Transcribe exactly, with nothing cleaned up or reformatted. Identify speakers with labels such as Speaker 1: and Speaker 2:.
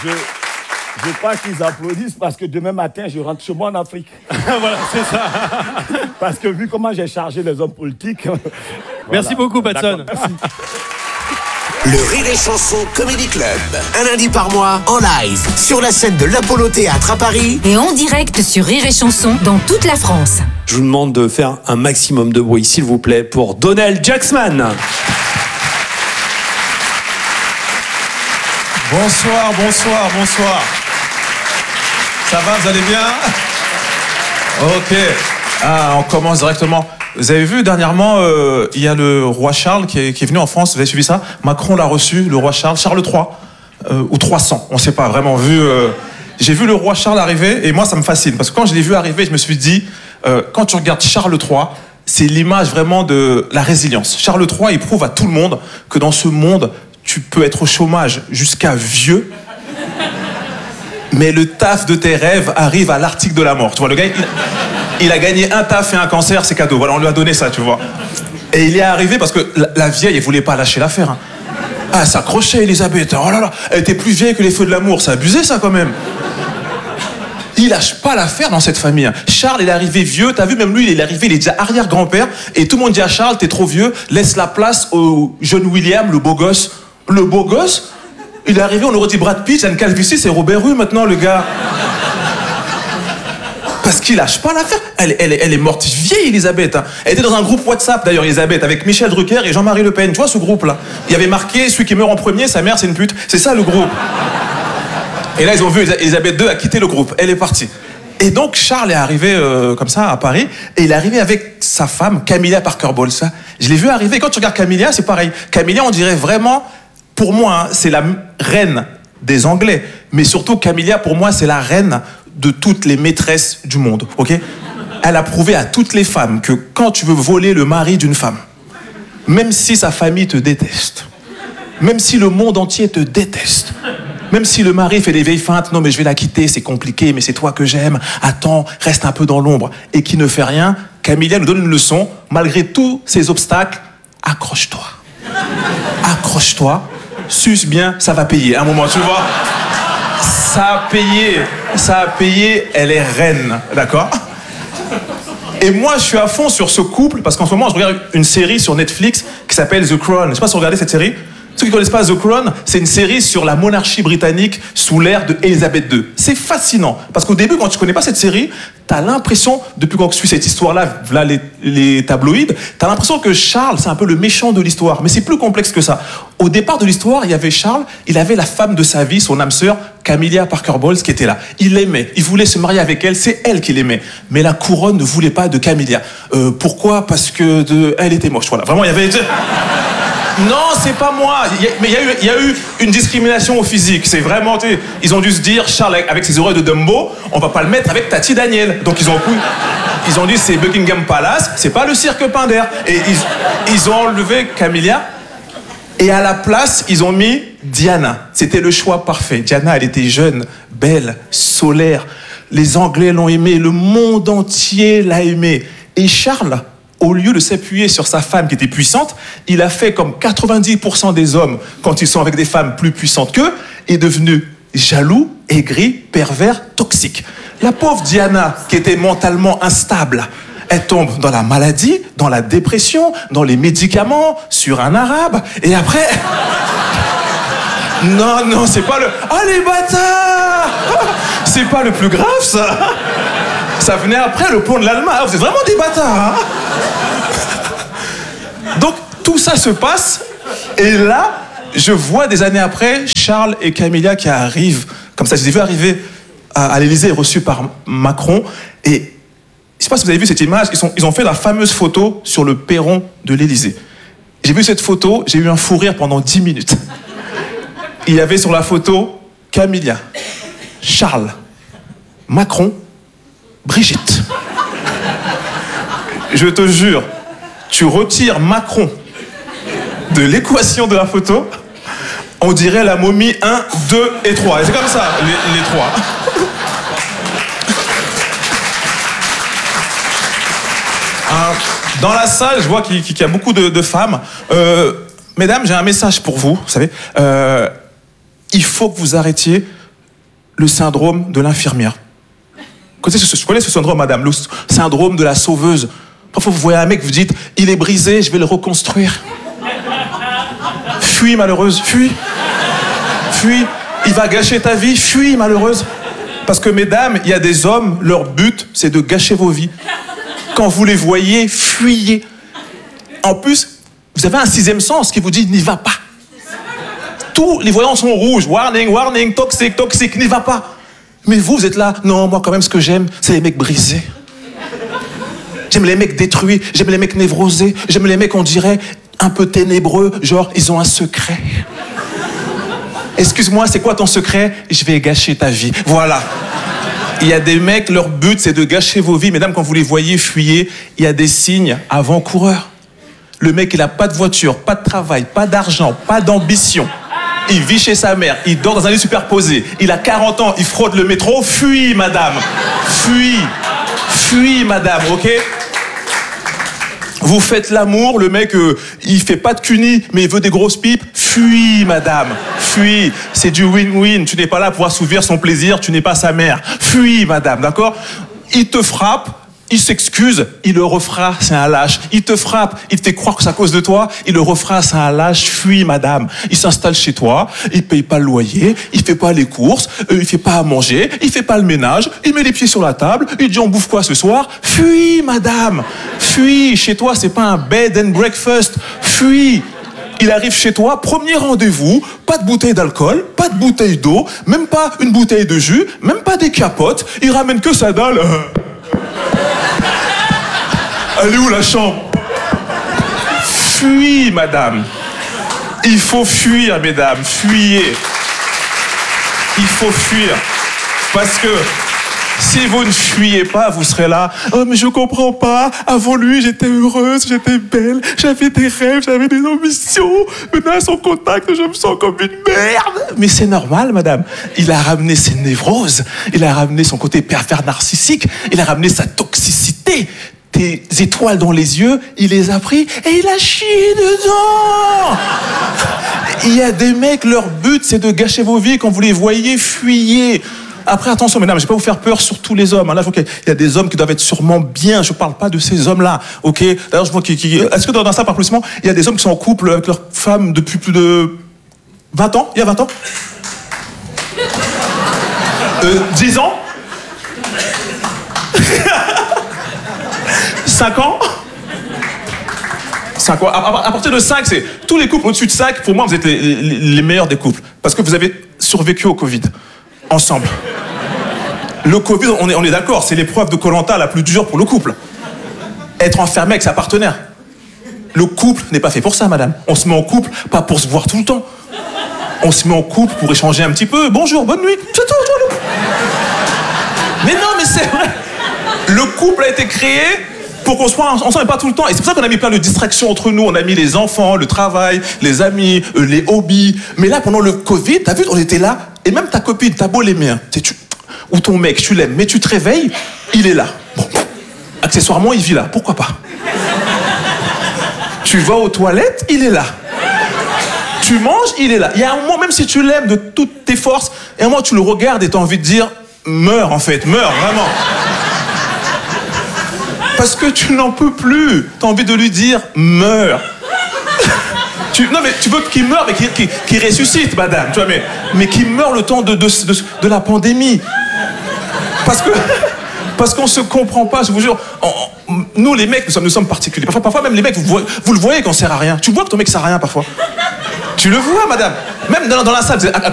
Speaker 1: je, je crois qu'ils applaudissent parce que demain matin, je rentre chez moi en Afrique.
Speaker 2: Voilà, c'est ça.
Speaker 1: Parce que vu comment j'ai chargé les hommes politiques... Voilà.
Speaker 2: Merci beaucoup, Patson.
Speaker 3: Le Rire et Chanson Comedy Club, un lundi par mois, en live, sur la scène de l'Apollo Théâtre à Paris.
Speaker 4: Et en direct sur Rire et Chanson dans toute la France.
Speaker 5: Je vous demande de faire un maximum de bruit, s'il vous plaît, pour Donald Jacksman.
Speaker 6: Bonsoir, bonsoir, bonsoir. Ça va, vous allez bien? Ok. Ah, on commence directement. Vous avez vu, dernièrement, euh, il y a le roi Charles qui est, qui est venu en France. Vous avez suivi ça? Macron l'a reçu, le roi Charles, Charles trois, euh, ou trois cents, on ne sait pas, vraiment vu. Euh, j'ai vu le roi Charles arriver, et moi, ça me fascine. Parce que quand je l'ai vu arriver, je me suis dit, euh, quand tu regardes Charles trois, c'est l'image vraiment de la résilience. Charles trois, il prouve à tout le monde que dans ce monde, tu peux être au chômage jusqu'à vieux, mais le taf de tes rêves arrive à l'article de la mort. Tu vois, le gars, il, il a gagné un taf et un cancer, c'est cadeau. Voilà, on lui a donné ça, tu vois. Et il est arrivé parce que la, la vieille, elle voulait pas lâcher l'affaire. Hein. Ah, elle s'accrochait, Elisabeth. Oh là là, elle était plus vieille que les feux de l'amour. C'est abusé, ça, quand même. Il lâche pas l'affaire dans cette famille. Hein. Charles, il est arrivé vieux. T'as vu, même lui, il est arrivé, il est déjà arrière-grand-père. Et tout le monde dit à Charles, t'es trop vieux, laisse la place au jeune William, le beau gosse. Le beau gosse, il est arrivé, on aurait dit Brad Pitt, Anne Calvici, c'est Robert Rue maintenant, le gars. Parce qu'il lâche pas l'affaire. Elle, elle, elle est morte vieille, Elisabeth. Hein. Elle était dans un groupe WhatsApp, d'ailleurs, Elisabeth, avec Michel Drucker et Jean-Marie Le Pen. Tu vois ce groupe-là? Il y avait marqué, celui qui meurt en premier, sa mère, c'est une pute. C'est ça, le groupe. Et là, ils ont vu Elisabeth deux a quitté le groupe. Elle est partie. Et donc, Charles est arrivé euh, comme ça, à Paris, et il est arrivé avec sa femme, Camilla Parker Bowles. Je l'ai vu arriver. Quand tu regardes Camilla, c'est pareil. Camilla, on dirait vraiment... Pour moi, hein, c'est la reine des Anglais. Mais surtout, Camilla, pour moi, c'est la reine de toutes les maîtresses du monde. Ok ? Elle a prouvé à toutes les femmes que quand tu veux voler le mari d'une femme, même si sa famille te déteste, même si le monde entier te déteste, même si le mari fait des vieilles feintes, non mais je vais la quitter, c'est compliqué, mais c'est toi que j'aime, attends, reste un peu dans l'ombre, et qui ne fait rien, Camilla nous donne une leçon, malgré tous ces obstacles, accroche-toi. Accroche-toi. Suce bien, ça va payer. À un moment, tu vois, ça a payé, ça a payé, elle est reine, d'accord? Et moi, je suis à fond sur ce couple, parce qu'en ce moment, je regarde une série sur Netflix qui s'appelle The Crown. Je ne sais pas si vous regardez cette série. Ceux qui ne connaissent pas The Crown, c'est une série sur la monarchie britannique sous l'ère de Elisabeth deux. C'est fascinant, parce qu'au début, quand tu ne connais pas cette série, tu as l'impression, depuis qu'on suit cette histoire-là, là, les, les tabloïds, tu as l'impression que Charles, c'est un peu le méchant de l'histoire. Mais c'est plus complexe que ça. Au départ de l'histoire, il y avait Charles, il avait la femme de sa vie, son âme sœur, Camilla Parker Bowles, qui était là. Il l'aimait, il voulait se marier avec elle, c'est elle qui l'aimait. Mais la couronne ne voulait pas de Camilla. Euh, pourquoi? Parce que de... elle était moche, voilà. Vraiment, il y avait... Non, c'est pas moi. Il y a, mais il y, a eu, il y a eu une discrimination au physique. C'est vraiment... Ils ont dû se dire, Charles, avec ses oreilles de Dumbo, on va pas le mettre avec Tati Daniel. Donc ils ont, ils ont dit, c'est Buckingham Palace, c'est pas le cirque Pinder. Et ils, ils ont enlevé Camilla. Et à la place, ils ont mis Diana. C'était le choix parfait. Diana, elle était jeune, belle, solaire. Les Anglais l'ont aimée, le monde entier l'a aimée. Et Charles, au lieu de s'appuyer sur sa femme qui était puissante, il a fait comme quatre-vingt-dix pour cent des hommes, quand ils sont avec des femmes plus puissantes qu'eux, est devenu jaloux, aigri, pervers, toxique. La pauvre Diana, qui était mentalement instable, elle tombe dans la maladie, dans la dépression, dans les médicaments, sur un arabe, et après... Non, non, c'est pas le... Ah, les bâtards! C'est pas le plus grave, ça! Ça venait après le pont de l'Allemagne. Ah, vous êtes vraiment des bâtards, hein? Donc, tout ça se passe, et là, je vois des années après, Charles et Camilla qui arrivent, comme ça, je les ai vus arriver à, à l'Élysée, reçus par Macron, et je ne sais pas si vous avez vu cette image, ils, sont, ils ont fait la fameuse photo sur le perron de l'Élysée. J'ai vu cette photo, j'ai eu un fou rire pendant dix minutes. Il y avait sur la photo Camilla, Charles, Macron, Brigitte. Je te jure, tu retires Macron de l'équation de la photo, on dirait la momie un, deux et trois. Et c'est comme ça, les, les trois. Dans la salle, je vois qu'il, qu'il y a beaucoup de, de femmes. Euh, mesdames, j'ai un message pour vous, vous savez. Euh, il faut que vous arrêtiez le syndrome de l'infirmière. Vous connaissez ce, je connais ce syndrome, madame, le syndrome de la sauveuse. Parfois, vous voyez un mec, vous dites, il est brisé, je vais le reconstruire. Fuis, malheureuse, fuis. Fuis. Il va gâcher ta vie, fuis, malheureuse. Parce que, mesdames, il y a des hommes, leur but, c'est de gâcher vos vies. Quand vous les voyez, fuyez. En plus, vous avez un sixième sens qui vous dit, n'y va pas. Tous les voyants sont rouges. Warning, warning, toxique, toxique, n'y va pas. Mais vous, vous êtes là, non, moi, quand même, ce que j'aime, c'est les mecs brisés. J'aime les mecs détruits, j'aime les mecs névrosés, j'aime les mecs, on dirait, un peu ténébreux, genre, ils ont un secret. Excuse-moi, c'est quoi ton secret? Je vais gâcher ta vie. Voilà. Il y a des mecs, leur but, c'est de gâcher vos vies. Mesdames, quand vous les voyez, fuyez. Il y a des signes avant-coureurs. Le mec, il n'a pas de voiture, pas de travail, pas d'argent, pas d'ambition. Il vit chez sa mère, il dort dans un lit superposé. Il a quarante ans, il fraude le métro. Fuis, madame. Fuis. Fuis, madame, ok? Vous faites l'amour, le mec, euh, il fait pas de cuni, mais il veut des grosses pipes. Fuis, madame. Fuis. C'est du win-win. Tu n'es pas là pour assouvir son plaisir, tu n'es pas sa mère. Fuis, madame, d'accord? Il te frappe, il s'excuse, il le refera, c'est un lâche. Il te frappe, il te fait croire que c'est à cause de toi, il le refera, c'est un lâche. Fuis, madame. Il s'installe chez toi, il paye pas le loyer, il fait pas les courses, euh, il fait pas à manger, il fait pas le ménage, il met les pieds sur la table, il dit on bouffe quoi ce soir? Fuis, madame. Fuis. Chez toi, c'est pas un bed and breakfast. Fuis. Il arrive chez toi, premier rendez-vous, pas de bouteille d'alcool, pas de bouteille d'eau, même pas une bouteille de jus, même pas des capotes, il ramène que sa dalle. Elle est où la chambre? Fuis, madame. Il faut fuir, mesdames, fuyez. Il faut fuir. Parce que si vous ne fuyez pas, vous serez là. Oh, mais je comprends pas. Avant lui, j'étais heureuse, j'étais belle, j'avais des rêves, j'avais des ambitions. Maintenant, à son contact, je me sens comme une merde. Mais c'est normal, madame. Il a ramené ses névroses. Il a ramené son côté pervers narcissique. Il a ramené sa toxicité. Tes étoiles dans les yeux, il les a pris et il a chié dedans. Il y a des mecs, leur but, c'est de gâcher vos vies. Quand vous les voyez, fuyez. Après, attention, mesdames, je ne vais pas vous faire peur sur tous les hommes. Là, okay, il y a des hommes qui doivent être sûrement bien. Je ne parle pas de ces hommes-là. Ok. D'ailleurs, je vois qui, qui... Est-ce que dans ça, par plus, il y a des hommes qui sont en couple avec leur femme depuis plus de vingt ans? Il y a vingt ans? euh, dix ans? cinq ans? cinq ans. À, à, à partir de cinq, c'est tous les couples au-dessus de cinq, pour moi, vous êtes les, les, les meilleurs des couples. Parce que vous avez survécu au Covid. Ensemble. Le Covid, on est, on est d'accord, c'est l'épreuve de Koh-Lanta la plus dure pour le couple. Être enfermé avec sa partenaire. Le couple n'est pas fait pour ça, madame. On se met en couple, pas pour se voir tout le temps. On se met en couple pour échanger un petit peu. Bonjour, bonne nuit. C'est tout, tout, tout. Mais non, mais c'est vrai. Le couple a été créé pour qu'on soit ensemble et pas tout le temps. Et c'est pour ça qu'on a mis plein de distractions entre nous. On a mis les enfants, le travail, les amis, euh, les hobbies. Mais là, pendant le Covid, t'as vu, on était là. Et même ta copine, t'as beau l'aimer, hein, tu, ou ton mec, tu l'aimes, mais tu te réveilles, il est là. Bon, accessoirement, il vit là. Pourquoi pas? Tu vas aux toilettes, il est là. Tu manges, il est là. Il y a un moment, même si tu l'aimes de toutes tes forces, et un moment, tu le regardes et t'as envie de dire, meurs en fait, meurs, vraiment. Parce que tu n'en peux plus. T'as envie de lui dire, meurs. Tu, non, mais tu veux qu'il meure, mais qu'il, qu'il, qu'il ressuscite, madame. Tu vois, mais, mais qu'il meure le temps de, de, de, de la pandémie. Parce que... Parce qu'on se comprend pas, je vous jure. On, on, nous, les mecs, nous sommes, nous sommes particuliers. Parfois, parfois, même les mecs, vous, vous le voyez qu'on sert à rien. Tu vois que ton mec sert à rien, parfois. Tu le vois, madame. Même dans, dans la salle,